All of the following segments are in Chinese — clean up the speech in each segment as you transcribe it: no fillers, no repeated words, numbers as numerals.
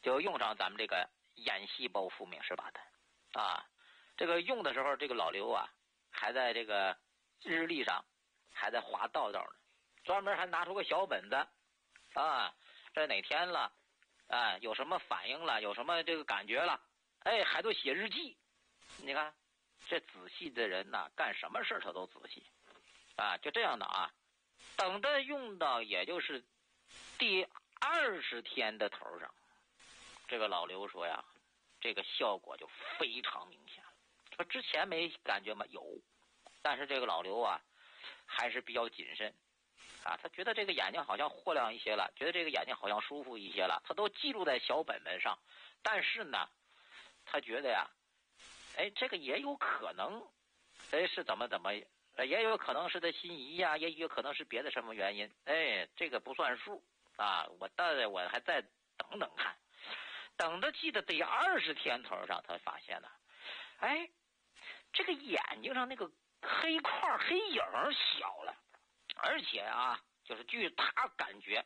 就用上咱们这个眼细胞复明18单啊。这个用的时候，这个老刘啊还在这个日历上还在划道道呢，专门还拿出个小本子啊，这哪天了啊，有什么反应了，有什么这个感觉了，哎，还都写日记。你看这仔细的人呐，干什么事他都仔细啊。就这样的啊，等着用到也就是第20天的头上，这个老刘说呀，这个效果就非常明显了。说之前没感觉吗？有，但是这个老刘啊还是比较谨慎啊，他觉得这个眼睛好像豁亮一些了，觉得这个眼睛好像舒服一些了，他都记录在小本本上。但是呢，他觉得呀，哎，这个也有可能，哎，是怎么，也有可能是他心仪呀，也有可能是别的什么原因，哎，这个不算数啊，我还再等等看。等到记得第20天头上，他发现了，哎，这个眼睛上那个黑块黑影小了，而且啊，就是据他感觉，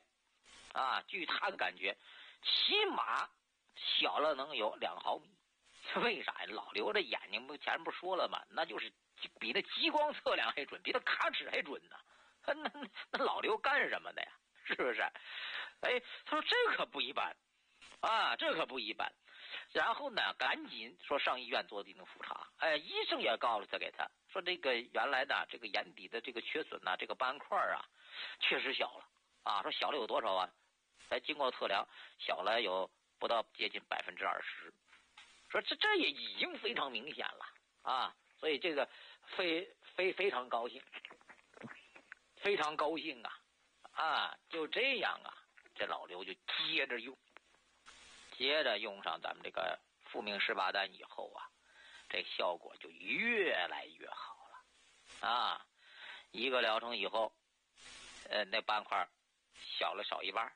起码小了能有2毫米。为啥呀？老刘这眼睛前不说了吗？那就是比那激光测量还准，比那卡尺还准呢。那老刘干什么的呀？是不是？哎，他说这可不一般啊，这可不一般。然后呢，赶紧说上医院做地能复查。哎，医生也告诉他，给他说这个原来的这个眼底的这个缺损呐，这个斑块啊，确实小了啊。说小了有多少啊？哎，经过测量，小了有不到接近20%。说这也已经非常明显了啊，所以这个非常高兴，非常高兴啊！就这样啊，这老刘就接着用上咱们这个复明18单以后啊，这效果就越来越好了啊！1个疗程以后，那斑块小了少一半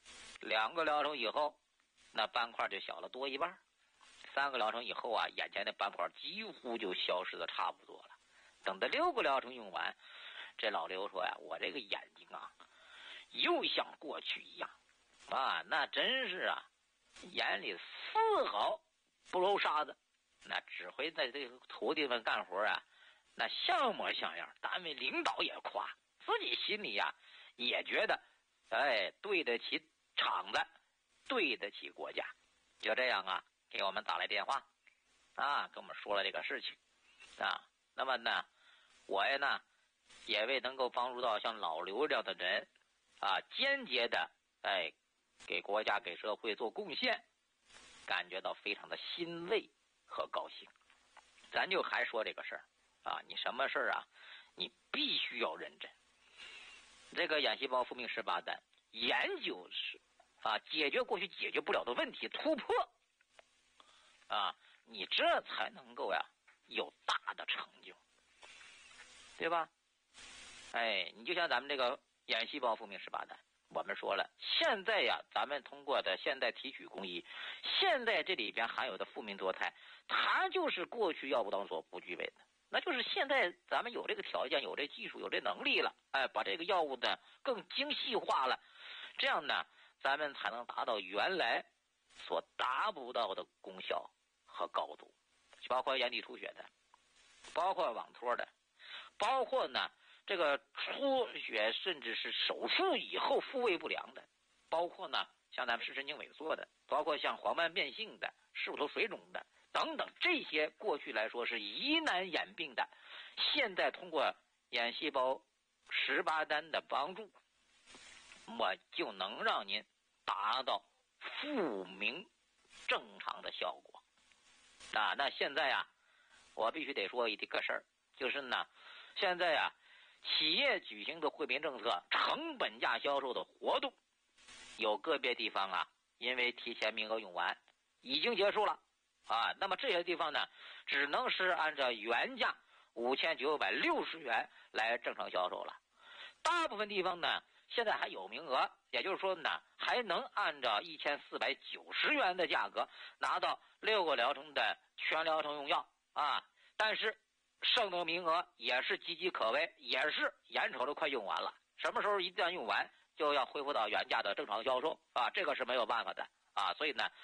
；2个疗程以后，那斑块就小了多一半；3个疗程以后啊，眼前的斑块几乎就消失的差不多了。等到6个疗程用完，这老刘说呀，我这个眼睛啊，又像过去一样啊，那真是啊，眼里丝毫不揉沙子，那指挥在这个徒弟们干活啊，那像模像样，单位领导也夸，自己心里呀也觉得，哎，对得起厂子，对得起国家。就这样啊，给我们打来电话啊，跟我们说了这个事情啊。那么呢，我呀呢也为能够帮助到像老刘这样的人啊，间接的哎给国家给社会做贡献，感觉到非常的欣慰和高兴。咱就还说这个事儿啊，你什么事儿啊，你必须要认真。这个眼细胞复明18单研究是啊，解决过去解决不了的问题，突破啊，你这才能够呀有大的成就，对吧？哎，你就像咱们这个眼细胞复明18单，我们说了，现在呀，咱们通过的现代提取工艺，现在这里边含有的复明多肽，它就是过去药物当中所不具备的。那就是现在咱们有这个条件，有这技术，有这能力了，哎，把这个药物呢更精细化了，这样呢，咱们才能达到原来所达不到的功效和高度，包括眼底出血的，包括网脱的，包括呢这个出血甚至是手术以后复位不良的，包括呢像咱们视神经萎缩的，包括像黄斑变性的、视骨头水肿的等等，这些过去来说是疑难眼病的，现在通过眼细胞18单的帮助，我就能让您达到复明正常的效果啊。那现在啊，我必须得说一个事儿，就是呢，现在啊，企业举行的惠民政策成本价销售的活动，有个别地方啊，因为提前名额用完，已经结束了啊。那么这些地方呢，只能是按照原价5960元来正常销售了。大部分地方呢，现在还有名额，也就是说呢，还能按照1490元的价格拿到6个疗程的全疗程用药啊。但是剩的名额也是岌岌可危，也是眼瞅着快用完了。什么时候一旦用完，就要恢复到原价的正常销售啊，这个是没有办法的啊。所以呢，